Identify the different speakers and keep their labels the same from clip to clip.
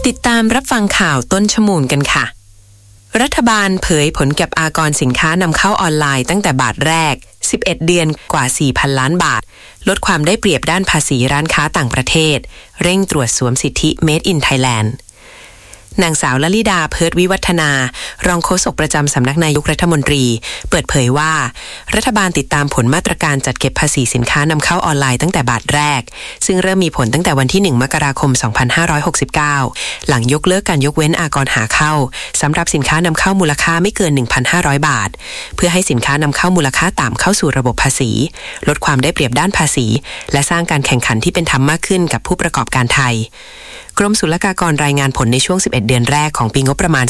Speaker 1: ติดตามรับฟังข่าวต้นชั่วโมงกันค่ะรัฐบาลเผยผลเก็บอากรสินค้านำเข้าออนไลน์ตั้งแต่บาทแรก11เดือนกว่า 4,000 ล้านบาทลดความได้เปรียบด้านภาษีร้านค้าต่างประเทศเร่งตรวจสวมสิทธิ Made in Thailandนางสาวลลิดาเพิร์ทวิวัฒนารองโฆษกประจำสำนักนายกรัฐมนตรีเปิดเผยว่ารัฐบาลติดตามผลมาตรการจัดเก็บภาษีสินค้านำเข้าออนไลน์ตั้งแต่บาทแรกซึ่งเริ่มมีผลตั้งแต่วันที่1 มกราคม 2569หลังยกเลิกการยกเว้นอากรหาเข้าสำหรับสินค้านำเข้ามูลค่าไม่เกิน 1,500 บาทเพื่อให้สินค้านำเข้ามูลค่าต่ำเข้าสู่ระบบภาษีลดความได้เปรียบด้านภาษีและสร้างการแข่งขันที่เป็นธรรมมากขึ้นกับผู้ประกอบการไทยกรมศุลกากรรายงานผลในช่วง11เดือนแรกของปีงบประมาณ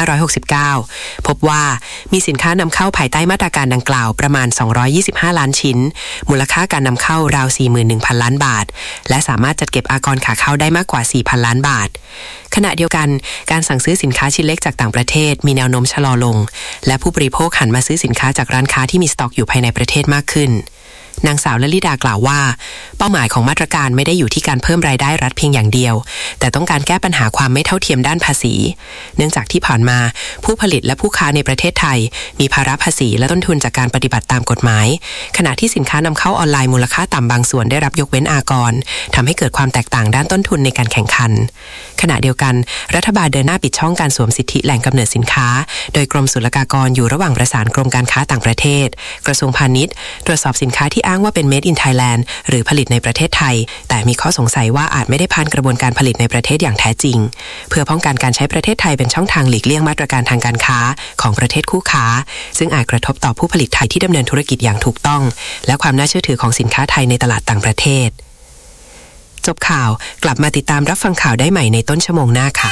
Speaker 1: 2569 พบว่ามีสินค้านำเข้าภายใต้มาตรการดังกล่าวประมาณ225ล้านชิ้นมูลค่าการนำเข้าราว 41,000 ล้านบาทและสามารถจัดเก็บอากรขาเข้าได้มากกว่า 4,000 ล้านบาทขณะเดียวกันการสั่งซื้อสินค้าชิ้นเล็กจากต่างประเทศมีแนวโน้มชะลอลงและผู้บริโภคหันมาซื้อสินค้าจากร้านค้าที่มีสต็อกอยู่ภายในประเทศมากขึ้นนางสาวลลิดากล่าวว่าเป้าหมายของมาตรการไม่ได้อยู่ที่การเพิ่มรายได้รัฐเพียงอย่างเดียวแต่ต้องการแก้ปัญหาความไม่เท่าเทียมด้านภาษีเนื่องจากที่ผ่านมาผู้ผลิตและผู้ค้าในประเทศไทยมีภาระภาษีและต้นทุนจากการปฏิบัติตามกฎหมายขณะที่สินค้านำเข้าออนไลน์มูลค่าต่ำบางส่วนได้รับยกเว้นอากรทำให้เกิดความแตกต่างด้านต้นทุนในการแข่งขันขณะเดียวกันรัฐบาลเดินหน้าปิดช่องการสวมสิทธิแหล่งกำเนิดสินค้าโดยกรมศุลกากรอยู่ระหว่างประสานกรมการค้าต่างประเทศกระทรวงพาณิชย์ตรวจสอบสินค้าที่อ้างว่าเป็น Made in Thailand หรือผลิตในประเทศไทยแต่มีข้อสงสัยว่าอาจไม่ได้ผ่านกระบวนการผลิตในประเทศอย่างแท้จริงเพื่อป้องกันการใช้ประเทศไทยเป็นช่องทางหลีกเลี่ยงมาตรการทางการค้าของประเทศคู่ค้าซึ่งอาจกระทบต่อผู้ผลิตไทยที่ดำเนินธุรกิจอย่างถูกต้องและความน่าเชื่อถือของสินค้าไทยในตลาดต่างประเทศจบข่าวกลับมาติดตามรับฟังข่าวได้ใหม่ในต้นชั่วโมงหน้าค่ะ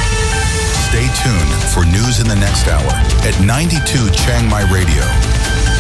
Speaker 2: Stay tuned for news in the next hour at 92 Chiang Mai Radio.